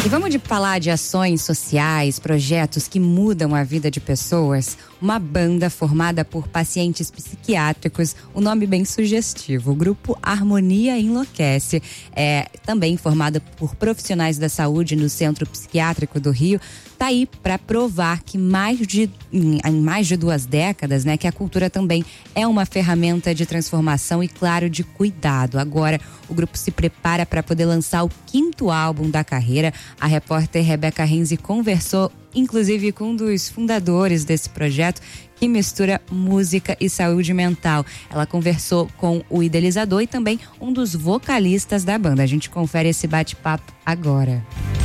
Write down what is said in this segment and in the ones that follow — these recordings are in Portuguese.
E vamos falar de ações sociais, projetos que mudam a vida de pessoas? Uma banda formada por pacientes psiquiátricos, o nome bem sugestivo. O grupo Harmonia Enlouquece, também formado por profissionais da saúde no Centro Psiquiátrico do Rio, tá aí para provar que em mais de 2 décadas, né, que a cultura também é uma ferramenta de transformação e, claro, de cuidado. Agora, o grupo se prepara para poder lançar o 5º álbum da carreira. A repórter Rebeca Renzi conversou, inclusive, com um dos fundadores desse projeto, que mistura música e saúde mental. Ela conversou com o idealizador e também um dos vocalistas da banda. A gente confere esse bate-papo agora.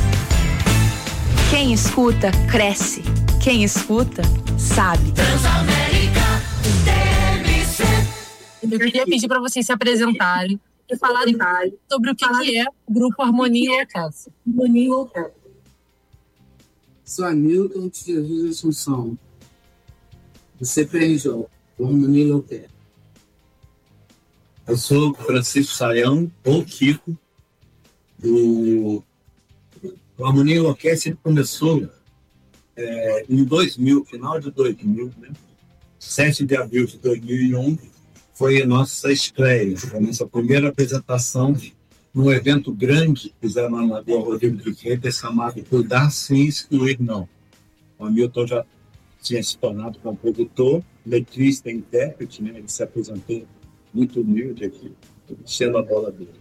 Quem escuta, cresce. Quem escuta, sabe. Transamérica TMC. Eu queria pedir para vocês se apresentarem e falarem sobre o que é o Grupo Harmonia Enlouquece. Sou Hamilton de Jesus Assunção, do CPRJ, do Harmonia Enlouquece. Eu sou Francisco Saião, ou Kiko, do Harmonia Enlouquece. Começou em 2000, final de 2000, né? 7 de abril de 2001, foi a nossa estreia, a nossa primeira apresentação num evento grande que fizemos na Rua Rodrigo de Freitas, chamado Cuidar Sim, Excluir Não. O Hamilton já tinha se tornado compositor, letrista e intérprete, né? Ele se apresentou muito humilde aqui, enchendo a bola dele.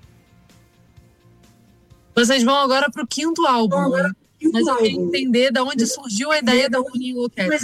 Vocês vão agora para o 5º álbum, né? Mas eu queria entender de onde surgiu a ideia da Harmonia Enlouquece.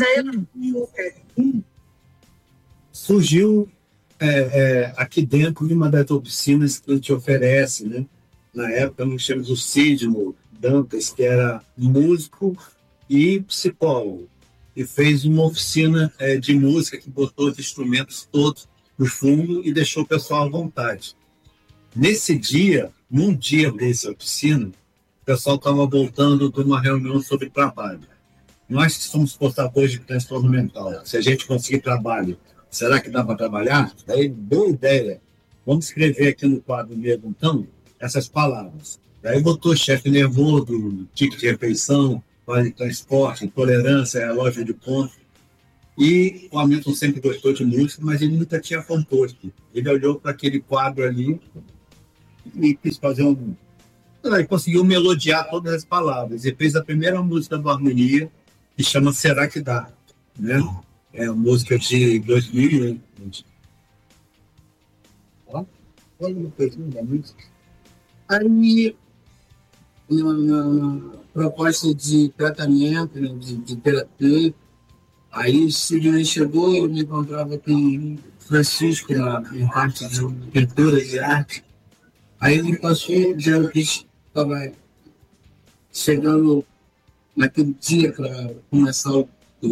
Surgiu aqui dentro de uma das oficinas que a gente oferece, né? Na época nós tínhamos o Sidmo Dantas, que era músico e psicólogo, e fez uma oficina de música que botou os instrumentos todos no fundo e deixou o pessoal à vontade. Nesse dia, num dia dessa oficina, o pessoal estava voltando de uma reunião sobre trabalho. Nós que somos portadores de transtorno mental, se a gente conseguir trabalho, será que dá para trabalhar? Daí, boa ideia. Vamos escrever aqui no quadro mesmo, então, essas palavras. Daí botou chefe nervoso, ticket de refeição, vale transporte, intolerância, relógio de ponto. E o Hamilton sempre gostou de música, mas ele nunca tinha composto. Ele olhou para aquele quadro ali e quis fazer Ele conseguiu melodiar todas as palavras. E fez a primeira música do Harmonia, que chama Será que Dá? Né? É uma música de 2001. Olha uma coisinha da música. Aí, na proposta de tratamento, de terapia, aí o Sidney chegou, eu me encontrava com o Francisco na parte de pintura de arte. Aí ele passou dizendo que estava chegando naquele dia para começar o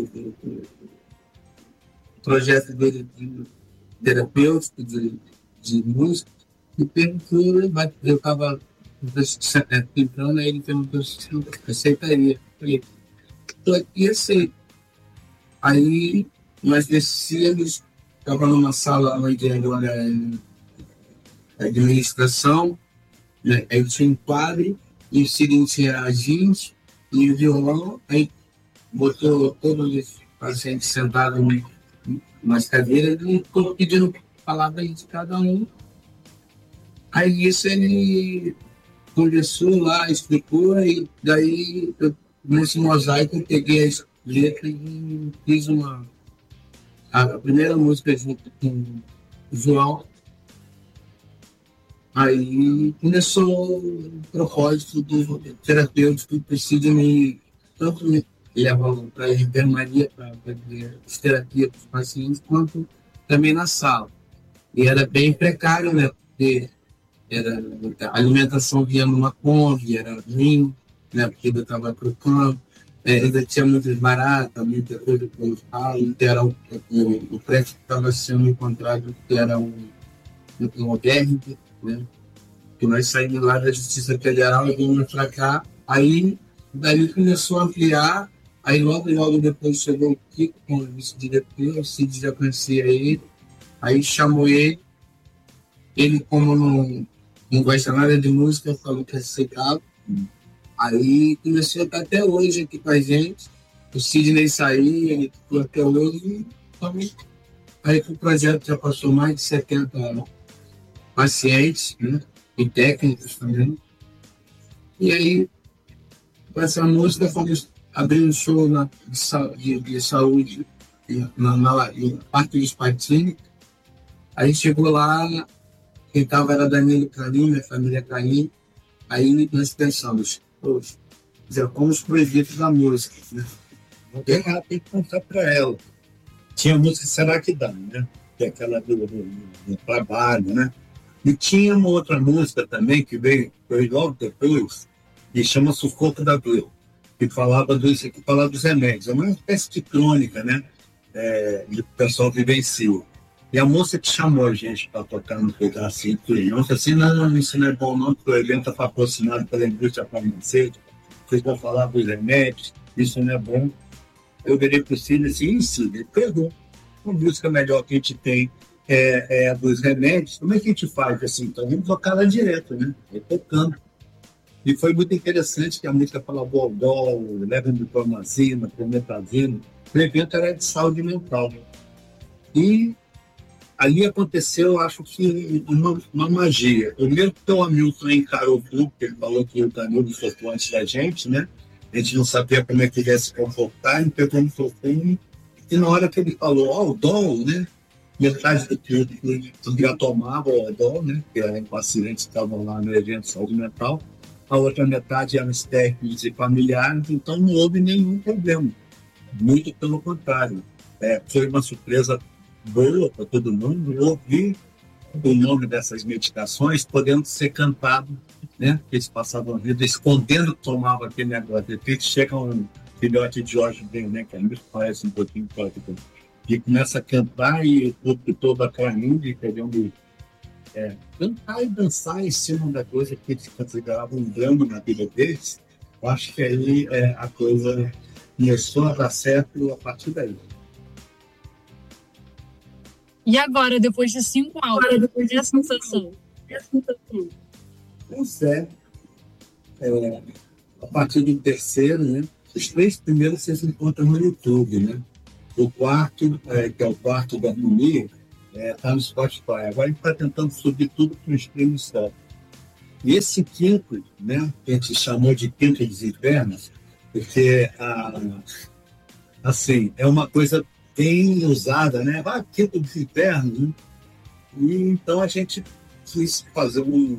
projeto dele de terapêutico, de música, e perguntou, eu estava tentando, aí ele perguntou se eu aceitaria. Eu falei, estou aqui, aceito. Aí nós descíamos, estava numa sala onde agora é administração, né? Aí tinha um quadro, e o seguinte era a gente, e o violão, aí botou todos os pacientes sentados nas cadeiras e estou pedindo palavras de cada um. Aí isso ele conversou lá, explicou, e daí nesse mosaico eu peguei as letras e fiz a primeira música junto com o João. Aí começou o propósito do terapêutico que precisa tanto me levar para a enfermaria, para fazer terapia para os pacientes, quanto também na sala. E era bem precário, né? Porque a alimentação vinha numa Kombi, era ruim, né? Porque ainda estava trocando, ainda tinha muitas baratas, muita coisa para o carro, era o prédio que estava sendo encontrado, que era um albergue, né? Que nós saímos lá da Justiça Federal e vimos para cá. Aí, daí começou a ampliar. Aí, logo depois chegou o Kiko com o vice-diretor, o Cid já conhecia ele. Aí chamou ele. Ele, como não gosta nada de música, falou que aceitava. Aí começou a estar até hoje aqui com a gente. O Sidney saiu, ele ficou até hoje. Aí o projeto já passou mais de 70 pacientes, né? E técnicos também. E aí, com essa música, fomos abrir um show de saúde no Parque dos Patins. Aí chegou lá, quem estava era Danilo Carim, minha família Carim. Aí nós pensamos, poxa, já fomos proibidos da música, né? Tem que contar para ela. Tinha a música Será que Dá, né? Que é aquela do trabalho, né? E tinha uma outra música também que veio logo depois, que chama Sufoco da Dor, que falava dos remédios. É uma espécie de crônica, né? Que o pessoal vivencia. E a moça que chamou a gente para tocar no pedacinho de criança, assim, não, isso não é bom não, porque o evento está patrocinado pela indústria farmacêutica, vocês vão falar dos remédios, isso não é bom. Eu virei para o Cid assim, Cid, ele pegou. Uma música melhor que a gente tem é a dos remédios. Como é que a gente faz assim? Então vamos tocar lá direto, né? Aí tocando. E foi muito interessante que a música fala Bordol, Levodopromazina, Prometazina. O evento era de saúde mental. E ali aconteceu, acho que, uma magia. Primeiro que o Hamilton encarou tudo, porque ele falou que o Danilo soltou antes da gente, né? A gente não sabia como é que ele ia se comportar, então pegou um sofrinho. E na hora que ele falou, o dom, né? Metade do que já tomava o dom, né? Que eram pacientes que estavam lá no evento de saúde mental. A outra metade eram os técnicos e familiares, então não houve nenhum problema. Muito pelo contrário. Foi uma surpresa boa para todo mundo ouvir o nome dessas medicações podendo ser cantado, né? Eles passavam a vida escondendo que tomava aquele negócio. Depois chega um filhote de Jorge Ben, né? Que ainda parece um pouquinho forte, e começa a cantar e o corpo todo acaindo e querendo cantar e dançar em cima da coisa que eles consideravam um drama na vida deles. Eu acho que aí a coisa começou a dar certo a partir daí. E agora, depois de 5 álbuns, depois de sensação? Pois a partir do terceiro, né? Os 3 primeiros você se encontra no YouTube, né? O quarto, que é o quarto da harmonia, está no Spotify. Agora a gente está tentando subir tudo para o streaming só. E esse quinto, né? Que a gente chamou de Quinto dos Infernos, porque assim, é uma coisa bem usada, né? Quinto dos Infernos, né? E então a gente quis fazer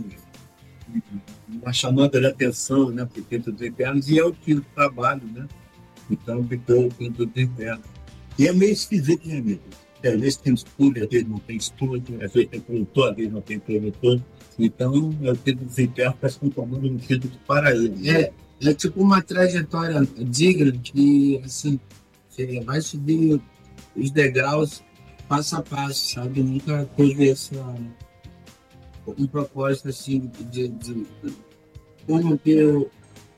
uma chamada de atenção, né, para o Quinto dos Infernos, e é o quinto trabalho, né? Então ficou o Quinto dos Infernos. E é meio esquisito, né, amigo? Às vezes tem estúdio, às vezes não tem estúdio, às vezes tem produtor, às vezes não tem produtor. Então, é o Quinto dos Infernos parece um comando no Quinto do Paraíso. É tipo uma trajetória digna que, assim, você vai subir os degraus passo a passo, sabe? Nunca teve um propósito assim de como ter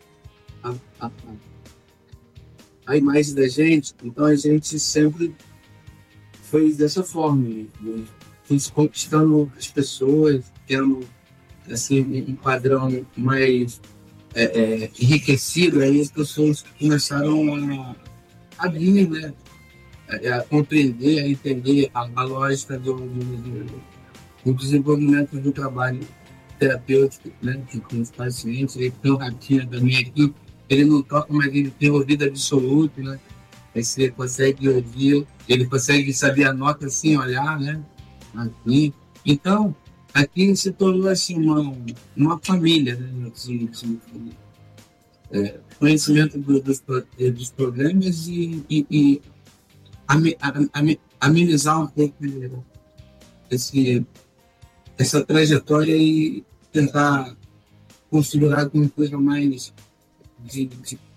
a imagem da gente. Então a gente sempre foi dessa forma, foi conquistando as pessoas, tendo assim, um padrão mais enriquecido. Aí as pessoas começaram a vir, né? A compreender, a entender a lógica do desenvolvimento do trabalho terapêutico, né? Com os pacientes. Ele tem o Ratinha também aqui, ele não toca, mas ele tem ouvido absoluto, né? Aí você consegue ouvir, ele consegue saber a nota assim, olhar, né? Aqui. Então, aqui se tornou assim uma família, né? Assim, conhecimento dos problemas e amenizar um pouco essa trajetória e tentar configurar alguma coisa mais de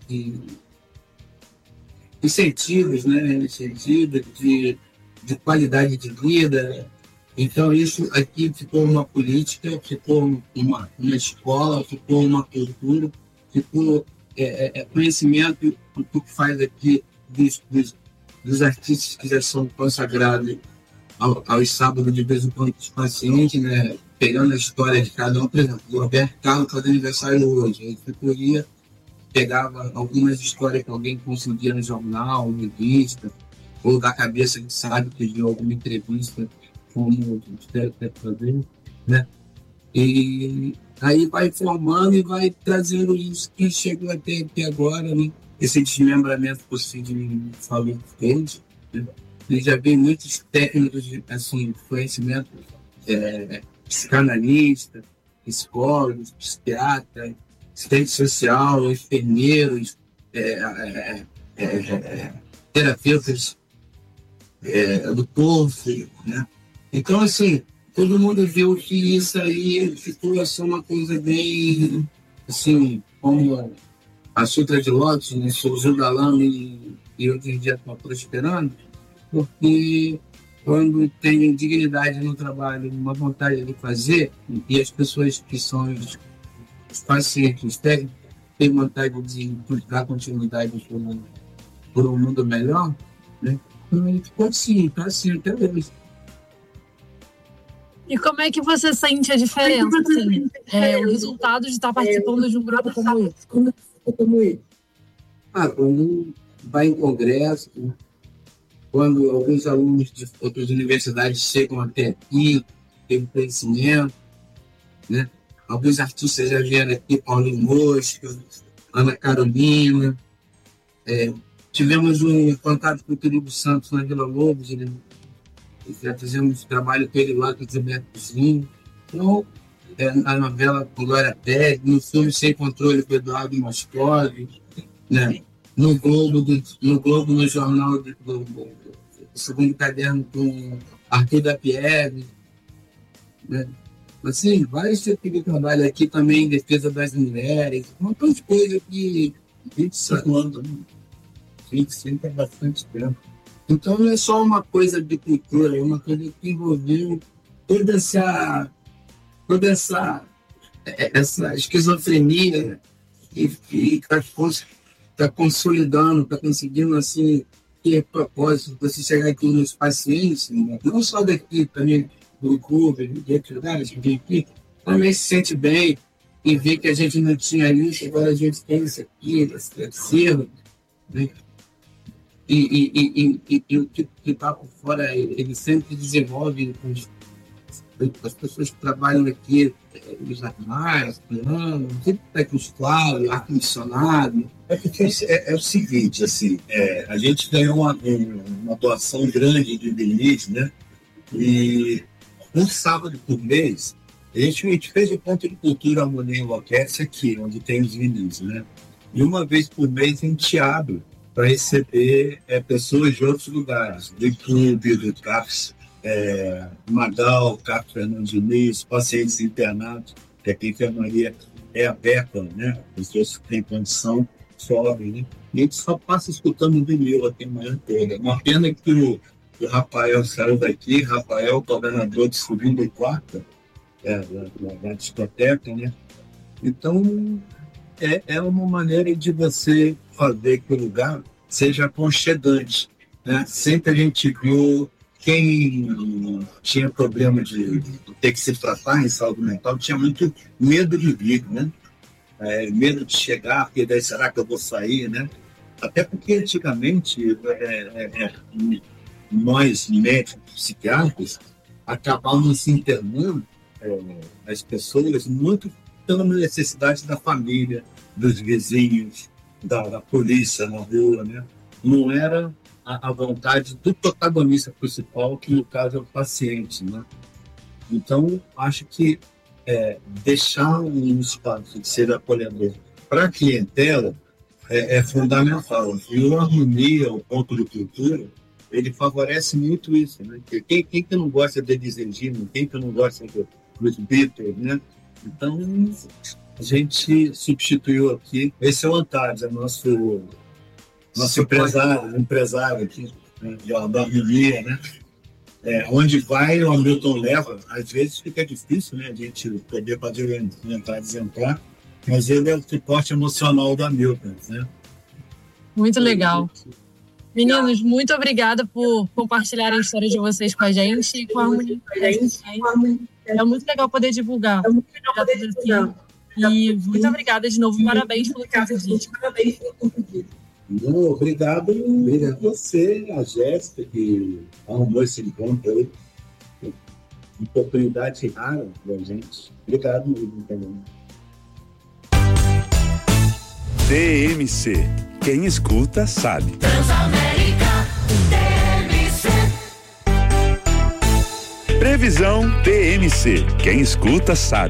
incentivos, né? Incentivos de qualidade de vida. Então, isso aqui ficou uma política, ficou uma escola, ficou uma cultura, ficou conhecimento do que faz aqui dos artistas que já são consagrados aos sábados de vez em quando com os pacientes, né? Pegando a história de cada um. Por exemplo, o Roberto Carlos faz aniversário hoje. Ele poderia pegava algumas histórias que alguém conseguia no jornal, revista, ou da cabeça que sabe que viu alguma entrevista, como espero que fazer, né? E aí vai formando e vai trazendo isso que chegou até aqui agora, né? Esse desmembramento que o Sidney falou que fez, né? Ele já vê muitos técnicos de assim, conhecimento psicanalista, psicólogos, psiquiatras, assistente social, enfermeiros, terapeutas do corpo, né? Então, assim, todo mundo viu que isso aí ficou assim, uma coisa bem, assim, como a Sutra de Lótus, né? Surgiu da lama e hoje em dia está prosperando, porque quando tem dignidade no trabalho, uma vontade de fazer, e as pessoas que são os pacientes técnicos têm vontade de dar continuidade por um mundo melhor, né? Então, ficou assim, está assim até hoje. E como é que você sente a diferença, assim, o resultado de estar participando de um grupo como esse? Quando vai em congresso, quando alguns alunos de outras universidades chegam até aqui, têm conhecimento, né? Alguns artistas já vieram aqui, Paulinho Mosca, Ana Carolina. Tivemos um contato com o Querido Santos na Vila Lobos, já fizemos trabalho com ele lá, com o Gilberto Cozinho. Então, na novela com Glória Pérez, no filme Sem Controle com Eduardo Moscov, né? No Globo, no jornal do Segundo Caderno com Arthur da Pierre, né? Assim, vários tipos de trabalho aqui também, em defesa das mulheres, um montão de coisa que 25 anos, 25 é bastante tempo. Então não é só uma coisa de cultura, é uma coisa que envolveu toda essa esquizofrenia que está consolidando, está conseguindo assim, ter propósito para se chegar aqui nos pacientes, né? Não só daqui, também do clube, de outros lugares, que vem aqui, também se sente bem e ver que a gente não tinha isso, agora a gente tem isso aqui, esse terceiro, né? E o que está por fora, ele sempre desenvolve as pessoas que trabalham aqui, os armários, sempre está com escola, ar-condicionado. Porque é o seguinte, assim, a gente ganhou uma doação grande de Vinícius, né? E um sábado por mês, a gente fez o ponto de cultura Harmonia Enlouquece aqui, onde tem os Vinícius, né? E uma vez por mês a gente abre para receber pessoas de outros lugares, do clube, do CAPS, Magal, CAPS Fernando Diniz, pacientes internados, que aqui a enfermaria é aberta, né? Pessoas que têm condição sobem, né? E a gente só passa escutando o vinil aqui na manhã toda. Uma pena que o Rafael saiu daqui, Rafael, governador de segunda e quarta, da discoteca, né? Então, é uma maneira de você fazer que o lugar seja aconchegante, né? Sempre a gente viu quem tinha problema de ter que se tratar em saúde mental, tinha muito medo de vir, né? Medo de chegar, porque daí será que eu vou sair, né? Até porque antigamente nós, médicos, psiquiatras, acabávamos se internando as pessoas muito pela necessidade da família, dos vizinhos, da polícia na rua, né? Não era a vontade do protagonista principal, que no caso é o paciente, né? Então, acho que deixar um espaço de ser acolhedor para a clientela é fundamental. E o Harmonia, o ponto de cultura, ele favorece muito isso, né? Quem que não gosta de Elisengino, quem que não gosta dos Beatles, né? Então, a gente substituiu aqui. Esse é o Antares, é nosso empresário aqui, né? Da Harmonia, né? Onde vai, o Hamilton leva. Às vezes fica difícil, né? A gente poder fazer entrar, mas ele é o suporte emocional do Hamilton, né? Muito legal. Meninos, muito obrigada por compartilhar a história de vocês com a gente e com a Harmonia. É muito legal poder divulgar. E muito obrigada de novo, parabéns pelo convite. Não, obrigado a você, a Jéssica, que arrumou esse encontro aí. Oportunidade rara pra gente. Obrigado mesmo também. TMC. Quem escuta sabe. Transamérica TMC. Previsão TMC. Quem escuta sabe.